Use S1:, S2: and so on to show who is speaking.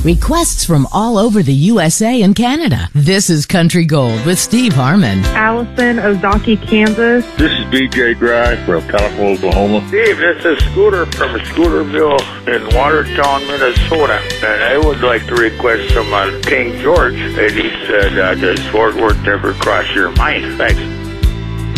S1: Requests from all over the USA and Canada. This is Country Gold with Steve Harmon.
S2: Allison, Ozaukee, Kansas.
S3: This is BJ Grice from Pelican, Oklahoma.
S4: Steve, this is Scooter from Scooterville in Watertown, Minnesota. And I would like to request some King George. And he said, does Fort Worth ever cross your mind? Thanks.